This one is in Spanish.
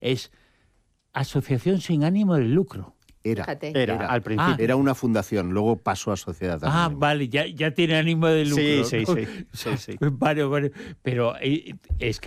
es asociación sin ánimo de lucro. Era al principio. Era una fundación, luego pasó a sociedad anónima. Vale, ya tiene ánimo de lucro. Sí. Vale, pero es